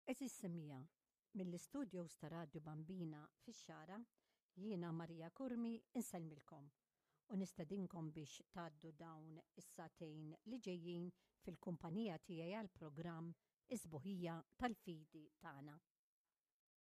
Eżis semija, mill-istudios ta' Radio Bambina fix-Xara, jiena Marija Kurmi insellmilkom u nistedinkom biex tgħaddu dawn is-satejn li ġejjin fil-kumpanija tiegħi għall-programm Isbuħija tal-fidi tagħna.